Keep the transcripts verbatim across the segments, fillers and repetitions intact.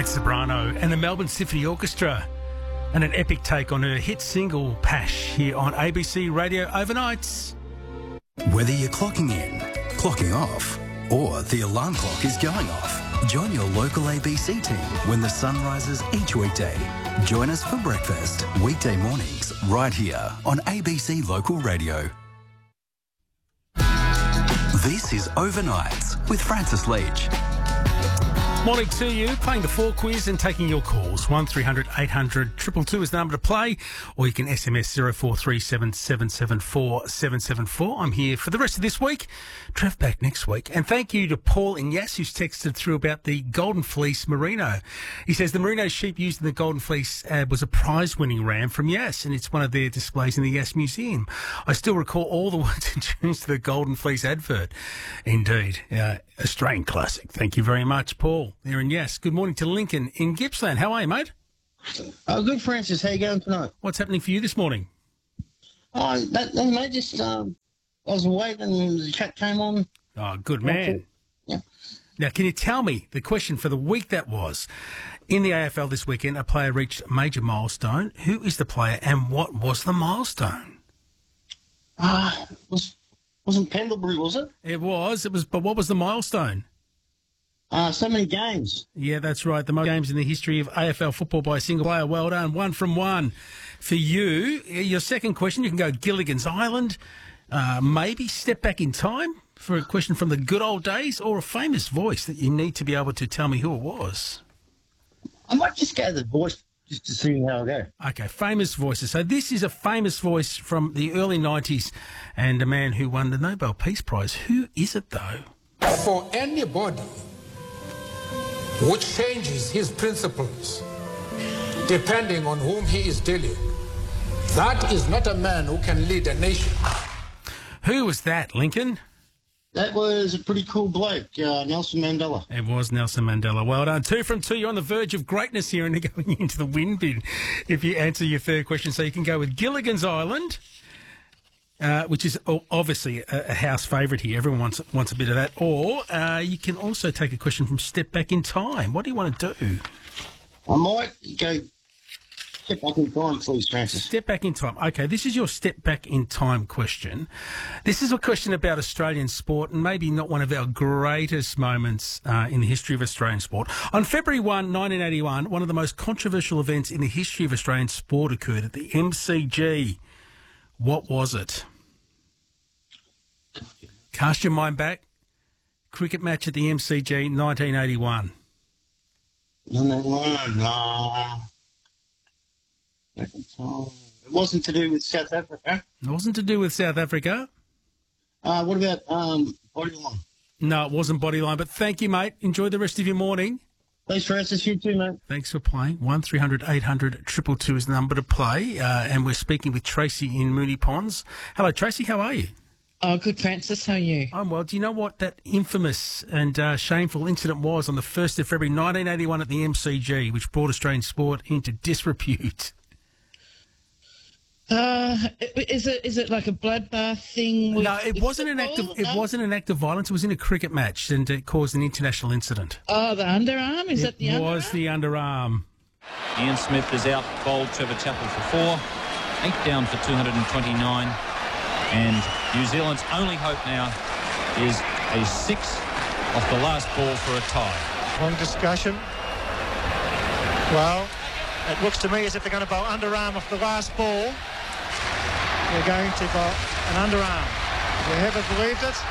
Kate Ceberano and the Melbourne Symphony Orchestra, and an epic take on her hit single Pash here on A B C Radio Overnights. Whether you're clocking in, clocking off, or the alarm clock is going off, join your local A B C team when the sun rises each weekday. Join us for breakfast, weekday mornings, right here on A B C Local Radio. This is Overnights with Francis Leach. Morning to you, playing the four quiz and taking your calls. one three hundred eight hundred two two two is the number to play, or you can S M S zero four three seven seven seven four seven seven four. I'm here for the rest of this week. Trev back next week. And thank you to Paul in Yass, who's texted through about the Golden Fleece Merino. He says the Merino sheep used in the Golden Fleece ad was a prize-winning ram from Yass, and it's one of their displays in the Yass Museum. I still recall all the words and tunes to the Golden Fleece advert. Indeed. Uh, Australian classic. Thank you very much, Paul. There in Yes. Good morning to Lincoln in Gippsland. How are you, mate? Oh, good, Francis. How you going tonight? What's happening for you this morning? Oh, that, that mate, just um, I was awake and the chat came on. Oh, good man. Yeah. Now, can you tell me the question for the week that was? In the A F L this weekend, a player reached a major milestone. Who is the player and what was the milestone? Ah, uh, was wasn't Pendlebury, was it? It was. It was. But what was the milestone? Uh, so many games. Yeah, that's right. The most games in the history of A F L football by a single player. Well done. One from one. For you, your second question, you can go Gilligan's Island, uh, maybe Step Back in Time for a question from the good old days, or a famous voice that you need to be able to tell me who it was. I might just go the voice just to see how I go. Okay, famous voices. So this is a famous voice from the early nineties and a man who won the Nobel Peace Prize. Who is it, though? For anybody which changes his principles depending on whom he is dealing, that is not a man who can lead a nation. Who was that, Lincoln? That was a pretty cool bloke, uh, Nelson Mandela. It was Nelson Mandela. Well done. Two from two. You're on the verge of greatness here and going into the win bin if you answer your third question. So you can go with Gilligan's Island, Uh, which is obviously a, a house favourite here. Everyone wants wants a bit of that. Or uh, you can also take a question from Step Back in Time. What do you want to do? I might go Step Back in Time, please, Francis. Step Back in Time. Okay, this is your Step Back in Time question. This is a question about Australian sport, and maybe not one of our greatest moments uh, in the history of Australian sport. On February first, nineteen eighty-one, one of the most controversial events in the history of Australian sport occurred at the M C G. What was it? Cast your mind back. Cricket match at the M C G, nineteen eighty-one. No, no, no, no. It wasn't to do with South Africa. It wasn't to do with South Africa. Uh, what about um, Bodyline? No, it wasn't Bodyline, but thank you, mate. Enjoy the rest of your morning. Thanks, Francis. You too, mate. Thanks for playing. one three hundred eight hundred two two two is the number to play. Uh, and we're speaking with Tracy in Moonee Ponds. Hello, Tracy. How are you? Oh, good, Francis. How are you? I'm well. Do you know what that infamous and uh, shameful incident was on the first of February nineteen eighty-one at the M C G, which brought Australian sport into disrepute? Uh, is it is it like a bloodbath thing? With, no, it wasn't an act of it no? wasn't an act of violence. It was in a cricket match, and it caused an international incident. Oh, the underarm? Is it that the underarm? It underarm? was the underarm. Ian Smith is out, bowled Trevor Chappell for four, eight down for two hundred twenty-nine, and New Zealand's only hope now is a six off the last ball for a tie. Long discussion. Well, it looks to me as if they're going to bowl underarm off the last ball. They're going to bowl an underarm. Whoever believed it.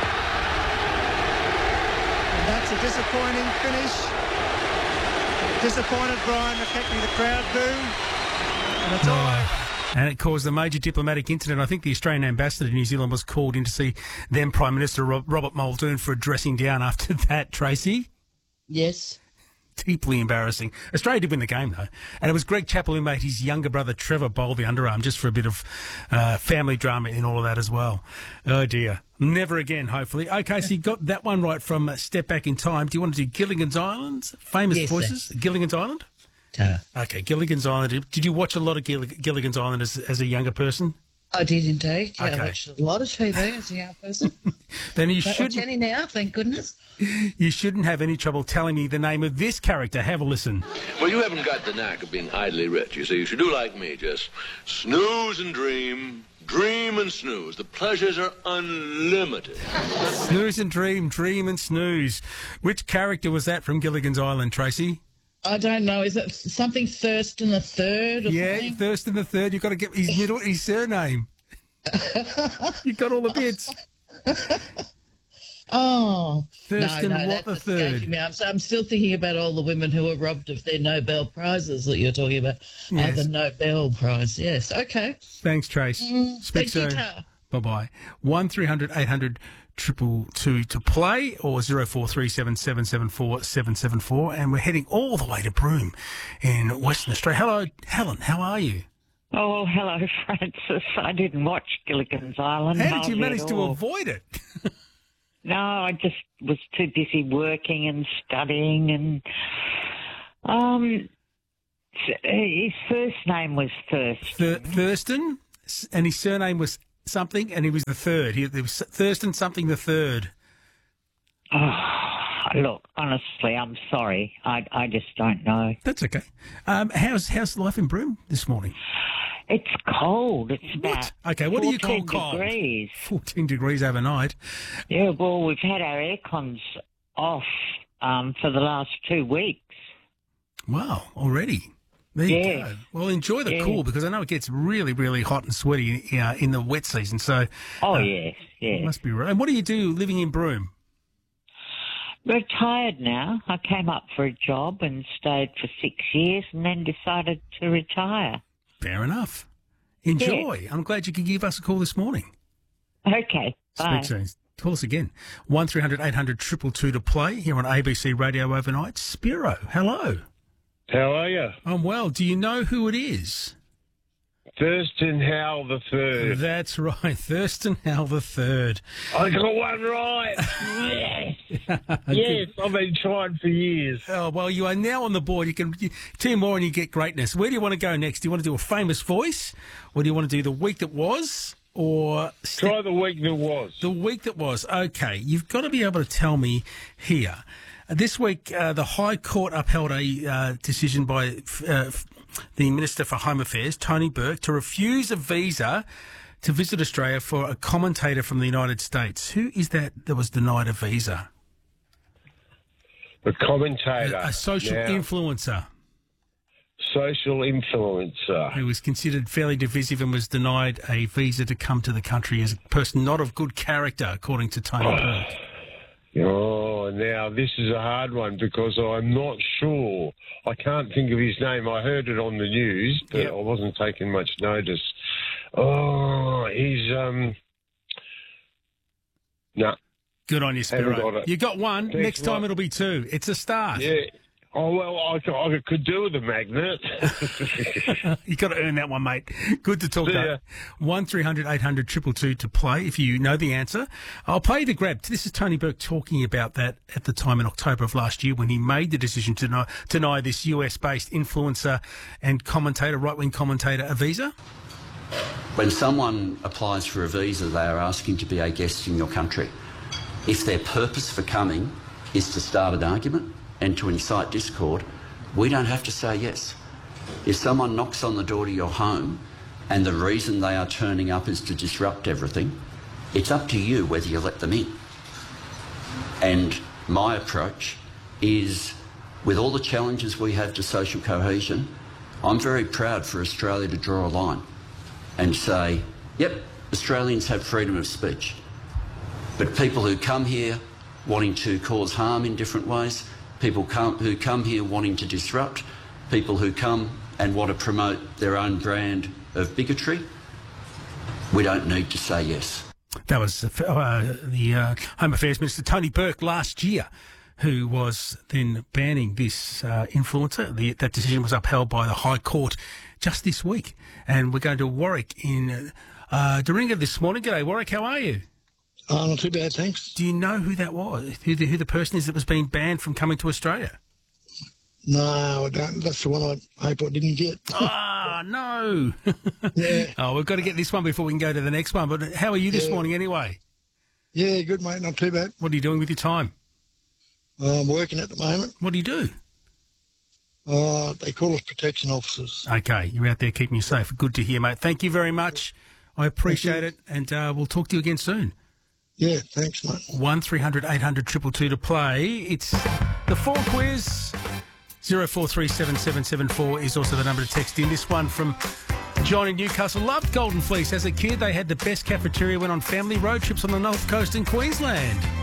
And that's a disappointing finish. Disappointed Brian McKechnie, the crowd boo. And it's all over. And it caused a major diplomatic incident. I think the Australian ambassador to New Zealand was called in to see then Prime Minister Robert Muldoon for a dressing down after that, Tracy. Yes. Deeply embarrassing. Australia did win the game, though. And it was Greg Chappell who made his younger brother Trevor bowl the underarm just for a bit of uh, family drama in all of that as well. Oh, dear. Never again, hopefully. Okay, so you got that one right from uh, Step Back in Time. Do you want to do Gilligan's Island? Famous yes, voices? Sir. Gilligan's Island? Uh, okay, Gilligan's Island. Did you watch a lot of Gill- Gilligan's Island as, as a younger person? I did indeed. Yeah, Okay. I watched a lot of T V as a young person. Then you Don't watch shouldn't, any now, thank goodness. you shouldn't have any trouble telling me the name of this character. Have a listen. Well, you haven't got the knack of being idly rich, you see. You should do like me, just snooze and dream, dream and snooze. The pleasures are unlimited. Snooze and dream, dream and snooze. Which character was that from Gilligan's Island, Tracy? I don't know. Is it something Thurston the Third? Or Yeah, something? Thurston the Third. You've got to get his middle, his surname. You got all the bits. Oh, Thurston no, no, Watt that- the that's escaping Third. me. I'm, I'm still thinking about all the women who were robbed of their Nobel prizes that you're talking about. Yes. Uh, the Nobel Prize, yes. Okay. Thanks, Trace. Mm, Speak thank you, soon. Ta. Bye bye. One three hundred eight hundred triple two to play, or zero four three seven seven seven four seven seven four, and we're heading all the way to Broome in Western Australia. Hello, Helen. How are you? Oh, hello, Francis. I didn't watch Gilligan's Island. How did you hardly manage at to all. avoid it? No, I just was too busy working and studying, and um, his first name was Thurston. Th- Thurston, s- and his surname was something, and he was the third. He, there was Thurston something the third. Oh, look, honestly, I'm sorry. I I just don't know. That's okay. Um, how's how's life in Broome this morning? It's cold. It's about What? Okay, what do you call fourteen cold? degrees. fourteen degrees overnight. Yeah, well, we've had our air cons off um, for the last two weeks. Wow, already. There you Yeah. go. Well, enjoy the Yeah. cool, because I know it gets really, really hot and sweaty uh, in the wet season. So Oh, uh, yes, it yes. must be right. And what do you do living in Broome? Retired now. I came up for a job and stayed for six years and then decided to retire. Fair enough. Enjoy. I'm glad you could give us a call this morning. Okay, bye. Speak soon. Call us again. one three hundred eight hundred two two two to play here on A B C Radio overnight. Spiro, hello. How are you? I'm well. Do you know who it is? Thurston Howell the Third. That's right, Thurston Howell the Third. I got one right. Yes. Yes, I've been trying for years. Oh, well, you are now on the board. You can you, two more and you get greatness. Where do you want to go next? Do you want to do a famous voice, or do you want to do the week that was, or Try the week that was. the week that was? Okay, you've got to be able to tell me here. Uh, This week, uh, the High Court upheld a uh, decision by uh, the Minister for Home Affairs, Tony Burke, to refuse a visa to visit Australia for a commentator from the United States. Who is that that was denied a visa? The commentator. A, a social Now, influencer social influencer. who was considered fairly divisive and was denied a visa to come to the country as a person not of good character, according to Tony Burke. Oh, now this is a hard one because I'm not sure. I can't think of his name. I heard it on the news, but Yep. I wasn't taking much notice. Oh, he's um. No. Good on you, Haven't Spiro. got it. You got one. Thanks Next a time lot. it'll be two. It's a start. Yeah. Oh well, I, could- I could do with a magnet. You got to earn that one, mate. Good to talk See ya. to. One three hundred eight hundred two two two to play if you know the answer. I'll play the grab. This is Tony Burke talking about that at the time in October of last year when he made the decision to deny, deny this U S-based influencer and commentator, right-wing commentator, a visa. When someone applies for a visa, they are asking to be a guest in your country. If their purpose for coming is to start an argument and to incite discord, we don't have to say yes. If someone knocks on the door to your home and the reason they are turning up is to disrupt everything, it's up to you whether you let them in. And my approach is, with all the challenges we have to social cohesion, I'm very proud for Australia to draw a line and say, yep, Australians have freedom of speech. But people who come here wanting to cause harm in different ways, people come, who come here wanting to disrupt, people who come and want to promote their own brand of bigotry, we don't need to say yes. That was uh, the uh, Home Affairs Minister, Tony Burke, last year, who was then banning this uh, influencer. The, that decision was upheld by the High Court just this week. And we're going to Warwick in uh, Doringa this morning. G'day, Warwick. How are you? Oh, not too bad, thanks. Do you know who that was? Who the, who the person is that was being banned from coming to Australia? No, I don't. That's the one I hope I didn't get. Ah, Ah, no. Yeah. Oh, we've got to get this one before we can go to the next one. But how are you this Yeah. morning anyway? Yeah, good, mate. Not too bad. What are you doing with your time? Uh, I'm working at the moment. What do you do? Uh, they call us protection officers. Okay, you're out there keeping you safe. Good to hear, mate. Thank you very much. I appreciate it, and uh, we'll talk to you again soon. Yeah, thanks, mate. one three hundred eight hundred two two two to play. It's the Four Quiz. zero four three seven seven seven four is also the number to text in. This one from John in Newcastle. Loved Golden Fleece. As a kid, they had the best cafeteria, went on family road trips on the North Coast in Queensland.